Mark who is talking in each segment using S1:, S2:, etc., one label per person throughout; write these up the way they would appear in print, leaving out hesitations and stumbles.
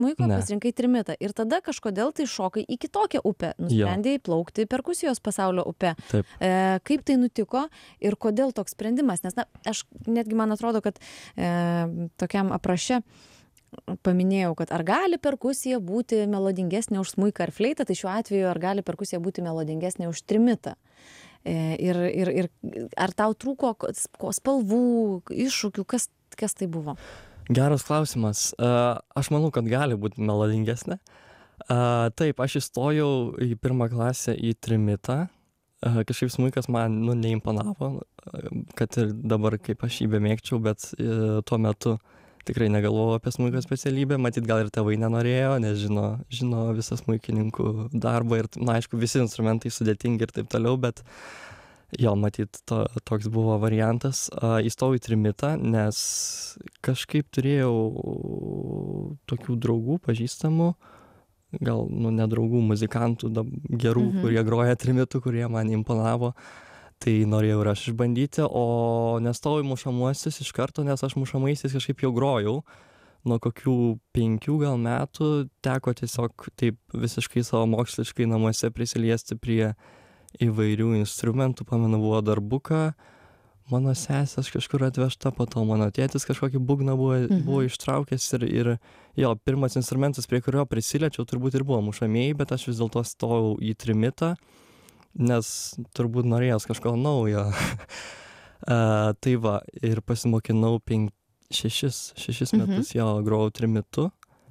S1: smuiko,
S2: Ne.
S1: pasirinkai trimitą ir tada kažkodėl tai šokai į kitokią upę, nusprendėjai plaukti perkusijos pasaulio upe.
S2: Taip.
S1: Kaip tai nutiko ir kodėl toks sprendimas? Nes, aš netgi man atrodo, kad tokiam apraše paminėjau, kad ar gali perkusija būti melodingesnė už smuiką ar fleitą, tai šiuo atveju ar gali perkusija būti melodingesnė už trimitą. Ir ar tau trūko spalvų, iššūkių, kas tai buvo?
S2: Geras klausimas. Aš manau, kad gali būti melodingesnė. Taip, aš įstojau į pirmą klasę į trimitą. Kažkaip smuikas man neimponavo, kad ir dabar kaip aš jį bemėgčiau, bet tuo metu tikrai negalvojau apie smuiko specialybę, matyt gal ir tėvai nenorėjo, nes žino visą smuikininkų darbą ir, aišku, visi instrumentai sudėtingi ir taip toliau, bet jo, matyt, toks buvo variantas. Įstojau į trimitą, nes kažkaip turėjau tokių draugų, pažįstamų, gal, ne draugų, muzikantų gerų, kurie groja trimitu, kurie man imponavo. Tai norėjau ir aš išbandyti, o nestojau į mušamuosius iš karto, nes aš mušamaisiais kažkaip jau grojau. Nuo kokių 5 gal metų teko tiesiog taip visiškai savo moksliškai namuose prisiliesti prie įvairių instrumentų. Pamenu, buvo darbuka, mano sesės kažkur atvežta, po to mano tėtis kažkokį būgną buvo ištraukęs ir jo, pirmas instrumentas, prie kurio prisiliečiau, turbūt ir buvo mušamieji, bet aš vis dėlto stojau į trimitą, nes turbūt norėjęs kažko naujo. Tai va, ir pasimokinau 6 metus jo grojau trimitu.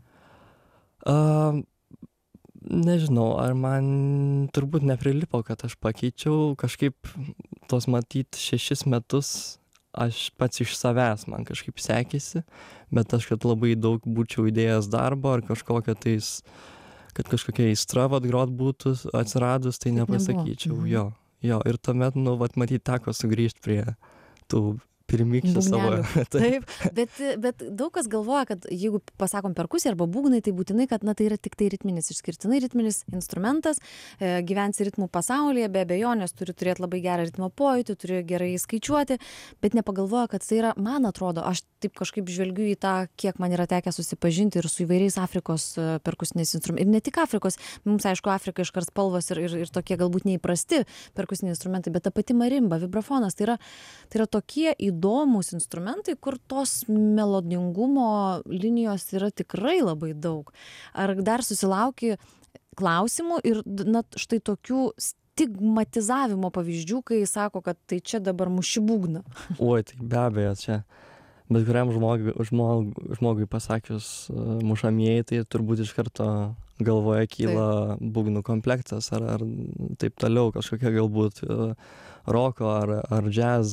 S2: Nežinau, ar man turbūt neprilipo, kad aš pakeičiau. Kažkaip tos matyt 6 metus aš pats iš savęs man kažkaip sekėsi, bet aš kad labai daug būčiau įdėjęs darbo ar kažkokią tais, kad kažkokia aistra grot būtų atsiradus, tai nepasakyčiau. Jo, ir tuomet, matyt, teko sugrįžti prie tų pirmykščių savo.
S1: Taip, bet daug kas galvoja, kad jeigu pasakom perkusija arba būgnai, tai būtinai, kad tai yra tik tai ritminis, išskirtinai ritminis instrumentas, gyvensi ritmų pasaulyje, be abejonės turi turėti labai gerą ritmo pojūtį, turi gerai skaičiuoti, bet nepagalvoja, kad tai yra, man atrodo, aš taip kažkaip žvelgiu į tą, kiek man yra tekę susipažinti ir su įvairiais Afrikos perkusiniais instrumentais. Ir ne tik Afrikos, mums aišku, Afrika iškart spalvos ir tokie galbūt neįprasti perkusiniai instrumentai, bet ta pati marimba, vibrafonas, tai yra tokie įdomūs instrumentai, kur tos melodingumo linijos yra tikrai labai daug. Ar dar susilauki klausimų ir štai tokių stigmatizavimo pavyzdžių, kai sako, kad tai čia dabar muši būgną?
S2: Oi, tai be abejo, čia bet kuriam žmogui pasakius mušamieji, tai turbūt iš karto galvoje kyla būgnų komplektas ar taip toliau, kažkokia galbūt roko ar jazz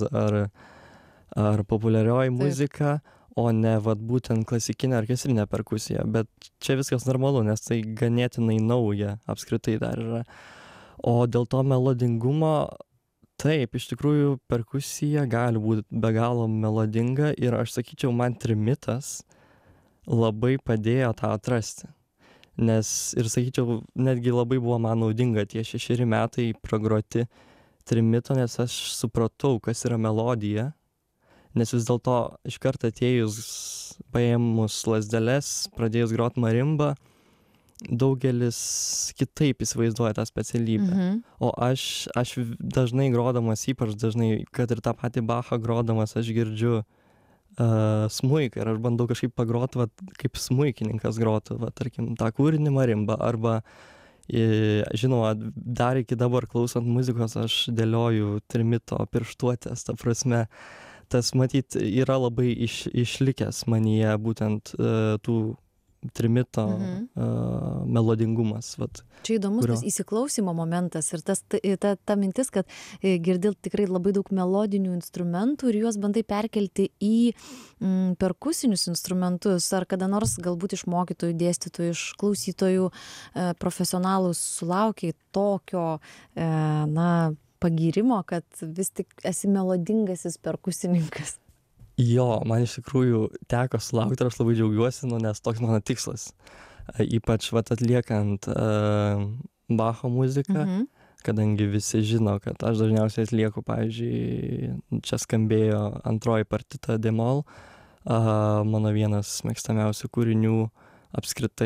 S2: ar populiarioji muzika, o ne būtent klasikinė orkestrinė perkusija. Bet čia viskas normalu, nes tai ganėtinai nauja apskritai dar yra. O dėl to melodingumo, taip, iš tikrųjų perkusija gali būti be galo melodinga ir aš sakyčiau, man trimitas labai padėjo tą atrasti. Nes ir sakyčiau, netgi labai buvo man naudinga tie 6 metai pragroti trimito, nes aš supratau, kas yra melodija. Nes vis dėlto iškart atėjus, paėmus lazdeles, pradėjus grot marimbą, daugelis kitaip įsivaizduoja tą specialybę. O aš dažnai grodamas, ypač dažnai, kad ir tą patį Bachą grodamas, aš girdžiu smuiką ir aš bandau kažkaip pagrot, kaip smuikininkas grotų, tarkim, tą kūrinį marimbą. Arba, žinoma, dar iki dabar klausant muzikos, aš dėlioju trimito pirštuotės, ta prasme, tas matyt yra labai išlikęs manyje būtent tų trimito melodingumas.
S1: Čia įdomus tas įsiklausimo momentas ir ta mintis, kad girdi tikrai labai daug melodinių instrumentų ir juos bandai perkelti į perkusinius instrumentus. Ar kada nors galbūt iš mokytojų, dėstytojų, iš klausytojų profesionalų sulaukiai tokio pagyrimo, kad vis tik esi melodingasis perkusininkas?
S2: Jo, man iš tikrųjų teko sulaukti ir aš labai džiaugiuosi, nes toks mano tikslas. Ypač atliekant Bacho muziką, kadangi visi žino, kad aš dažniausiai atlieku, pavyzdžiui, čia skambėjo antroji partita d-moll, mano vienas mėgstamiausių kūrinių apskritai.